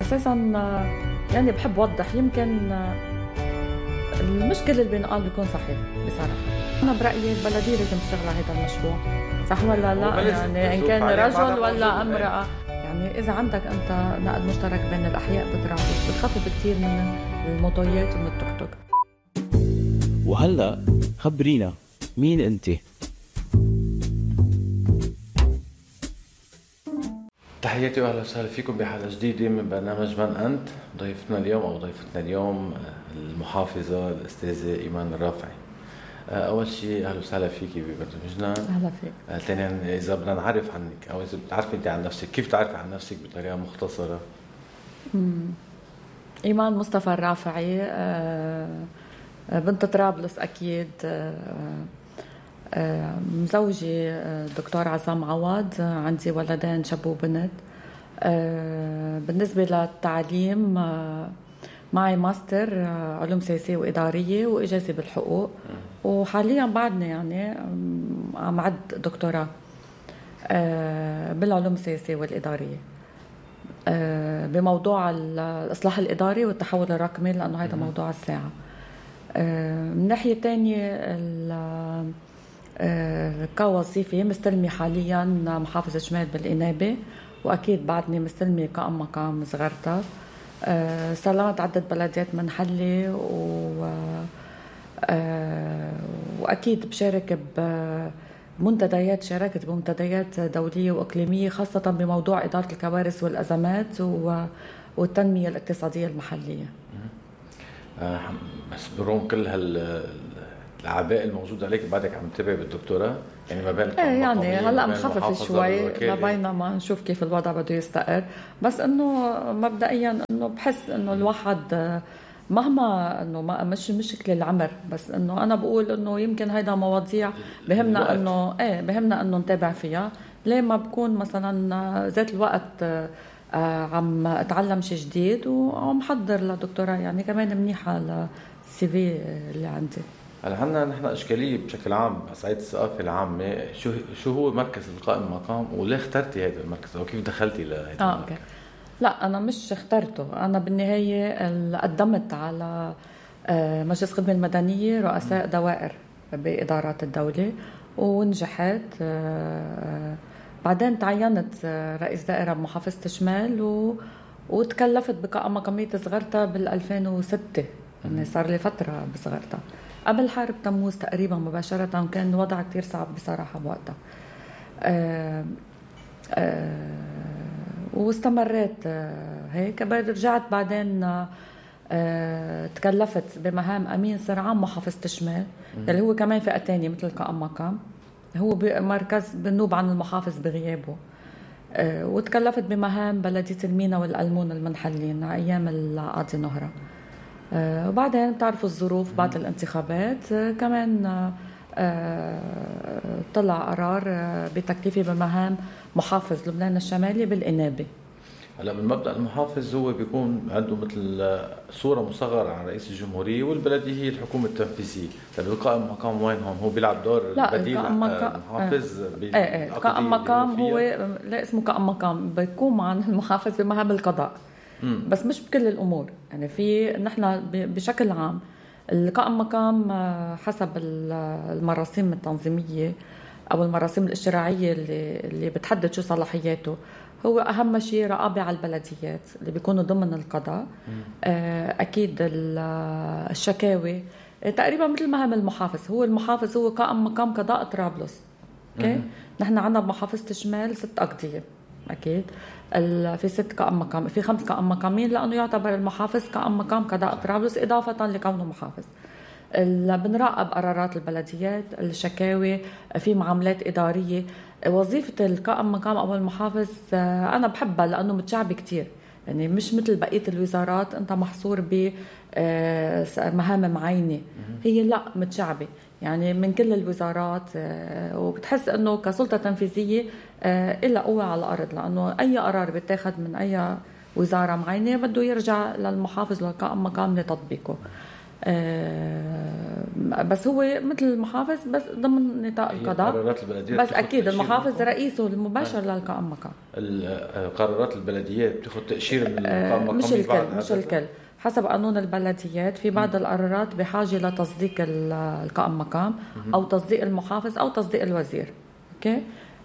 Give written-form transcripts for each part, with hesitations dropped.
أساساً يعني بحب وضح يمكن المشكلة اللي بينقال بيكون صحيح بصراحة. أنا برأيي البلدية لازم تشتغل على هذا المشروع، صح ولا لا؟ يعني إن كان رجل ولا امرأة، يعني إذا عندك أنت نقل مشترك بين الأحياء بطرابلس بتخفف كتير من الموتويات ومن التوك توك. وهلأ خبرينا مين أنت؟ تحياتي واهلا وسهلا فيكم بحلقه جديده من برنامج من انت. ضيفتنا اليوم او ضيفتنا اليوم المحافظه الاستاذه ايمان الرافعي. اول شيء اهلا وسهلا فيكي ببرنامجنا. اهلا فيك. ثانيا اذا بدنا نعرف عنك او اذا بتعرفي انت عن نفسك، كيف تعرفي عن نفسك بطريقه مختصره؟ ايمان مصطفى الرافعي، بنت طرابلس اكيد، مزوجي دكتور عزام عوض، عندي ولدين شاب وبنت. بالنسبة للتعليم معي ماستر علوم سياسية وإدارية وإجازة بالحقوق، وحاليا بعدني يعني عم عد دكتوراه بالعلوم السياسية والإدارية بموضوع الإصلاح الإداري والتحول الرقمي، لأنه هذا موضوع الساعة. من ناحية تانية كوظيفة مستلمي حاليا محافظة شمال بالإنابة، وأكيد بعدني مستلمي كأم مقام صغرتها. سلمت عدة بلديات منحلة وأكيد بشارك بمنتديات، شاركت بمنتديات دولية وإقليمية خاصة بموضوع إدارة الكوارث والأزمات والتنمية الاقتصادية المحلية. بس برغم كل الأعباء الموجودة عليك بعدك عم تتابع بالدكتوراه، يعني ما بين يعني هلا مخفف شوي لبينما نشوف كيف الوضع بده يستقر، بس انه مبدئيا انه بحس انه الواحد مهما انه مش مشكله العمر، بس انه انا بقول انه يمكن هيدا مواضيع بهمنا انه بهمنا انه نتابع فيها. ليه ما بكون مثلا ذات الوقت عم اتعلم شيء جديد وعم محضر لدكتوراه، يعني كمان منيحه للسي في اللي عندي. هلا عندنا نحن اشكاليه بشكل عام على صعيد الثقافه العامه، شو هو مركز القائم المقام وليه اخترتي هذا المركز او كيف دخلتي لهذا المركز؟ أوكي. لا انا مش اخترته، انا بالنهايه قدمت على مجلس الخدمه المدنيه رؤساء دوائر بادارات الدوله ونجحت. بعدين تعينت رئيس دائره بمحافظه شمال وتكلفت بقائمة مقامية صغرتها بال2006، يعني صار لي فتره بصغرتها قبل حرب تموز تقريبا مباشرة. كان الوضع كتير صعب بصراحة بوقتها. واستمريت هيك. رجعت بعدين تكلفت بمهام أمين سرعان محافظة الشمال، اللي هو كمان فئة تانية مثل كأم مقام، هو مركز بنوب عن المحافظ بغيابه. وتكلفت بمهام بلدية المينا والألمون المنحلين أيام القاضي نهرة. وبعدين تعرفوا الظروف بعد الانتخابات كمان طلع قرار بتكليفي بمهام محافظ لبنان الشمالي بالإنابة. هلا من مبدأ المحافظ هو بيكون عنده مثل صورة مصغرة عن رئيس الجمهورية، والبلدية هي الحكومة التنفيذية. طيب القائم مقام وين هون؟ هو بيلعب دور البديل المحافظ؟ قائم مقام هو لا اسمه قائم مقام، بيقوم عن المحافظ بمهام القضاء. بس مش بكل الأمور، يعني في نحن بشكل عام القائم مقام حسب المراسيم التنظيمية أو المراسيم الاشتراعية اللي بتحدد شو صلاحياته. هو أهم شيء رقابة على البلديات اللي بيكونوا ضمن القضاء، أكيد الشكاوي تقريبا مثل مهام المحافظ. هو المحافظ هو قائم مقام قضاء طرابلس. نحن عنا بمحافظة الشمال 6 أقضية، أكيد في 6 قائم مقام، في 5 قائم مقامين لأنه يعتبر المحافظ قائم مقام قضاء طرابلس إضافة لكونه محافظ. بنراقب قرارات البلديات، الشكاوي، في معاملات إدارية. وظيفة القائم مقام أو المحافظ أنا بحبها لأنه متشعب كتير، يعني مش مثل بقية الوزارات أنت محصور بمهام معينة. هي لا متشعبة يعني من كل الوزارات، وبتحس أنه كسلطة تنفيذية إلا قوة على الأرض، لأنه أي قرار بيتاخد من أي وزارة معينة بده يرجع للمحافظ والقائم مقام لتطبيقه. بس هو مثل المحافظ بس ضمن نطاق القضاء. بس اكيد المحافظ رئيسه المباشر للقائم مقام. قرارات البلديات بتاخذ تاشيره من القائم مقام. مش الكل حسب قانون البلديات. في بعض القرارات بحاجه لتصديق القائم مقام او تصديق المحافظ او تصديق الوزير. اوكي.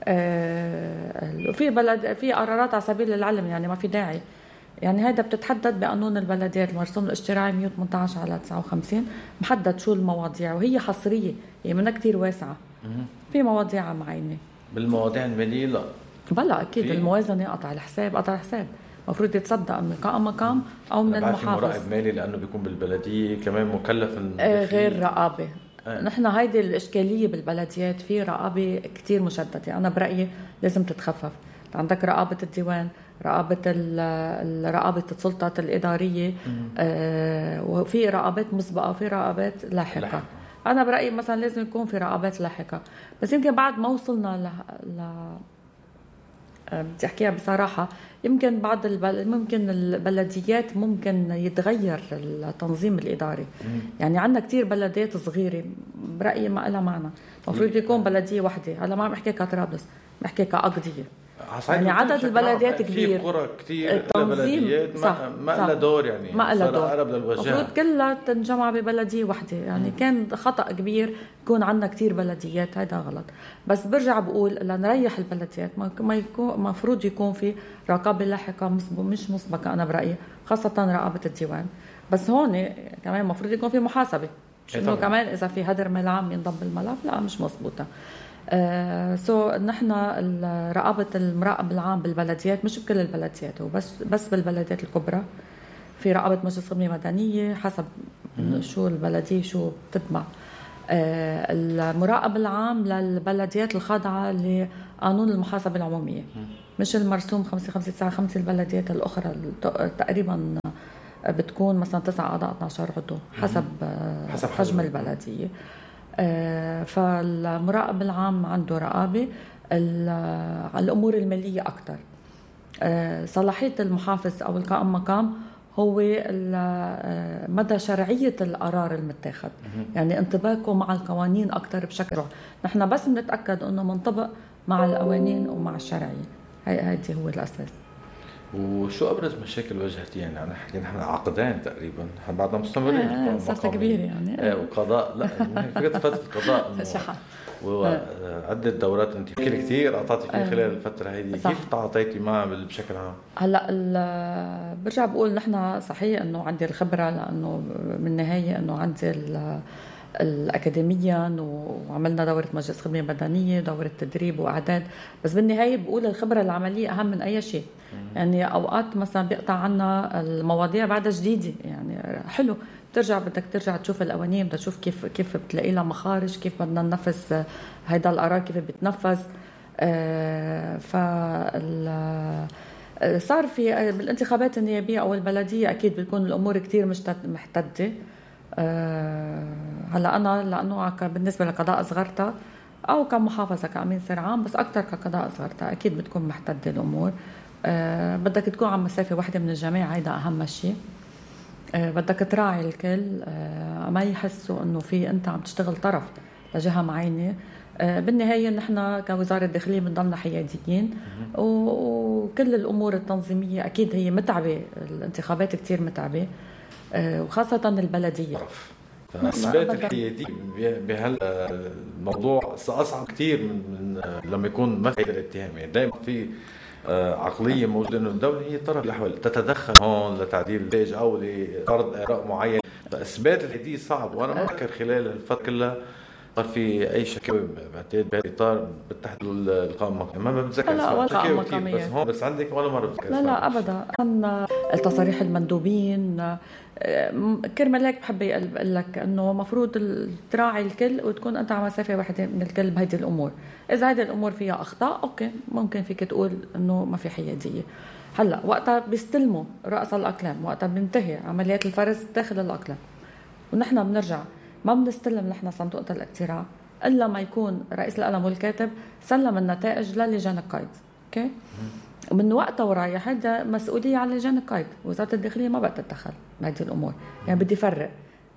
في قرارات على سبيل العلم يعني ما في داعي، يعني هذا بتتحدد بقانون البلديات المرسوم الاشتراعي 118/59 محدد شو المواضيع، وهي حصريه، هي منها كتير واسعه. في مواضيع معينه. بالمواضيع الماليه لا بلا اكيد الموازنه قطع الحساب المفروض يتصدق من القائم مقام او من المحافظ. مراقب مالي لانه بيكون بالبلديه كمان مكلف غير رقابه. نحن هيدي الاشكاليه بالبلديات، في رقابه كتير مشدده. انا برايي لازم تتخفف. عندك رقابه الديوان، رقابه السلطات الاداريه، وفي رقابات مسبقه وفي رقابات لاحقه. انا برايي مثلا لازم يكون في رقابات لاحقه، بس يمكن بعد ما وصلنا بدي احكيها بصراحه، يمكن ممكن البلديات ممكن يتغير التنظيم الاداري. يعني عندنا كتير بلديات صغيره برايي ما لها معنى، المفروض يكون بلديه واحده. هلا ما عم بحكي كترابلس، بحكي كأقضية. يعني عدد البلديات كبير، في قرى كتير بلديات ما لها دور، يعني ما لها دور. اقرب للوجهه، المفروض كلها تنجمع ببلديه واحده. يعني كان خطا كبير يكون عندنا كتير بلديات، هذا غلط. بس برجع بقول لنريح البلديات ما يكون مفروض يكون في رقابه لاحقه مش مسبقه. انا برايي خاصه رقابه الديوان. بس هون كمان مفروض يكون في محاسبه، انه كمان اذا في هدر مال عام ينضم بالملف، لا مش مزبوطه. نحن رقابة المراقب العام بالبلديات مش بكل البلديات، بس بالبلديات الكبرى في رقابة مجلس خدمة مدنية حسب شو البلدية شو بتتبع. المراقب العام للبلديات الخاضعة لقانون المحاسبة العمومية، مش المرسوم 5595. البلديات الأخرى تقريبا بتكون مثلا 9 أعضاء 12 عضو حسب حجم البلدية. فالمراقب العام عنده رقابة على الأمور المالية أكتر. صلاحية المحافظ أو القائم مقام هو مدى شرعية القرار المتاخد، يعني انطباقه مع القوانين أكتر بشكل. نحن بس بنتأكد أنه منطبق مع القوانين ومع الشرعية. هذه هو الأساس. وشو أبرز مشاكل واجهتي؟ يعني أنا حكينا نحن عقدين تقريبا، نحن بعدنا مستمرين. صارت كبير يعني. وقضاء لا فكرة فترة القضاء وعدة دورات أنت كثير قطعتي فيها خلال الفترة هذه، كيف تعاطيتي معها بشكل عام؟ هلا برجع بقول نحن صحيح إنه عندي الخبرة، لأنه بالنهاية إنه عندي الأكاديميا وعملنا دورة مجلس خدمة مدنية، دورة تدريب وإعداد. بس بالنهاية بقول الخبرة العملية أهم من أي شيء. يعني أوقات مثلا بيقطع عنا المواضيع بعدها جديدة، يعني حلو ترجع بدك ترجع تشوف القوانين، بدك تشوف كيف بتلاقي لها مخارج، كيف بدنا ننفذ هيدا القرار، كيف بيتنفذ. صار في بالانتخابات النيابية أو البلدية أكيد بتكون الأمور كتير محتدة. هلا أنا لأنه بالنسبة لقضاء صغرتها أو كمحافظة كأمين سر عام، بس أكتر كقضاء صغرتها أكيد بتكون محتدة الأمور. بدك تكون عم مسافة واحدة من الجميع، هيدا أهم شيء. بدك تراعي الكل، ما يحسوا إنه في أنت عم تشتغل طرف لجهة معينة. بالنهاية نحن كوزارة داخلية بنضلنا حياديين، وكل الأمور التنظيمية أكيد هي متعبة. الانتخابات كتير متعبة، وخاصة البلدية. أثبات الحيادية بهالموضوع أصعب كتير من لما يكون ما في الاتهام. يعني دائما في عقلية موجودة إنه الدولة هي طرف الأحوال تتدخل هون لتعديل النتائج أو لفرض آراء معين. فإثبات الحيادية صعب، وأنا ما أذكر خلال الفترة كلها صار في أي شكوى بعتقد بهالإطار بتحت القائم مقام. ما بتذكر شكوى كتير، بس هون بس عندك ولا مرة بتذكر؟ لا أبدا. التصاريح المندوبين كرمال هيك بحب أقول لك إنه مفروض تراعي الكل وتكون أنت على مسافة واحدة من الكل بهيدي الأمور. إذا هيدي الأمور فيها أخطاء أوكي، ممكن فيك تقول إنه ما في حيادية. هلا وقتها بيستلموا رأس الأقلام، وقتها بننتهي عمليات الفرز داخل الأقلام، ونحن بنرجع ما بنستلم نحن صندوق الاقتراع إلا ما يكون رئيس القلم والكاتب سلم النتائج للجان القيد. أوكي، ومن وقتها ورايح هذا مسؤولية على لجان القيد. وزارة الداخلية ما بقى تتدخل بهذه الأمور. يعني بدي فرق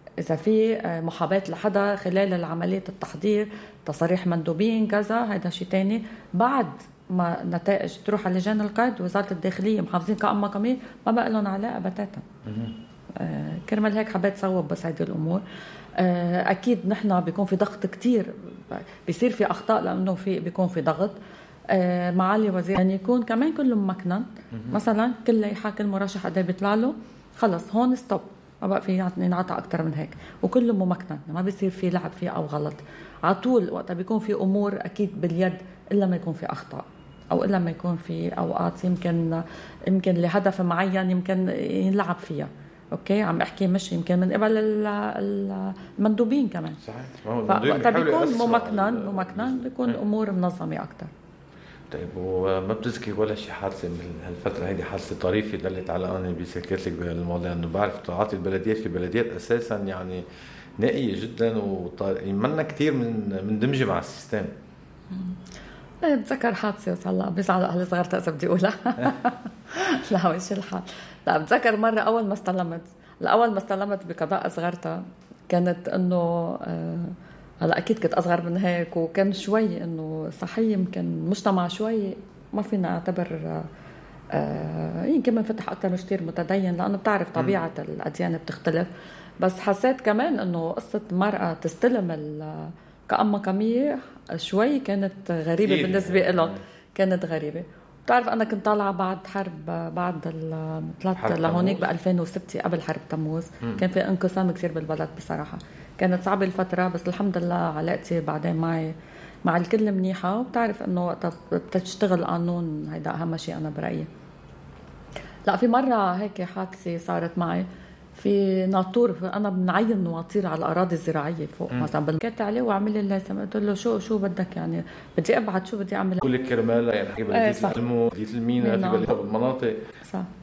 إذا في محاباة لحدا خلال العملية التحضير، تصاريح مندوبين كذا، هذا شيء تاني. بعد ما نتائج تروح على لجان القيد وزارة الداخلية محافظين كأم مقامية ما بقى لهم علاقة بتاتا. كرمال هيك حبيت صوب بس هذه الأمور. أكيد نحن بيكون في ضغط كتير، بيصير في أخطاء لأنه بيكون في ضغط. معالي وزير يعني يكون كمان كله ممكنن، مثلا كل لائحة كل مرشح قد بيطلع له خلص هون ستوب، ما بقى في ينعطى أكتر من هيك، وكله ممكنن، ما بيصير في لعب فيه أو غلط على طول. وقتها بيكون في أمور أكيد باليد إلا ما يكون في أخطاء، أو إلا ما يكون في أوقات يمكن لهدف معين يمكن ينلعب فيها. اوكي عم احكي مش يمكن من قبل المندوبين كمان. صحيح. فوقتها بيكون ممكن بيكون امور منظمه اكثر. طيب وما بتذكر ولا شيء حادثه من هالفتره هيدي، حادثه طريفه دلت على اني بسكرت لك بهالموضوع؟ انه بعرف طلعات البلديات، في بلديات اساسا يعني نائيه جدا ومنا كثير من دمجه مع السيستم. بتذكر حادثه هلا بيزعلوا اهل صغار اذا بدي اقولها. لا مش الحال. لا بتذكر مره اول ما استلمت بقضاء صغرتها، كانت انه هلا اكيد كنت اصغر من هيك، وكان شوي انه صحيح يمكن مجتمع شوي ما فينا اعتبر يمكن منفتح اكثر، مش كثير متدين، لانه بتعرف طبيعه الاديان بتختلف. بس حسيت كمان انه قصه المراه تستلم كأم مقامية شوي كانت غريبة بالنسبة لهم. كانت غريبة. بتعرف أنا كنت طالعة بعد حرب، بعد طلعت لهونيك ب 2006 قبل حرب تموز. كان في انقسام كثير بالبلد بصراحة، كانت صعبة الفترة، بس الحمد لله علاقتي بعدين مع الكل منيحة. وبتعرف إنه وقتها بتشتغل قانون، هيدا أهم شيء أنا برأيي. لا في مرة هيك حادثة صارت معي في ناطور، انا بنعين نواطير على الاراضي الزراعيه فوق مثلا بالكات عليه وعمل لي اللازم. قلت له شو بدك يعني، بدي ابعد، شو بدي اعمل؟ كل كرمال يعني بلديه المو، بلديه المينا، في بلديه بالمناطق. صح.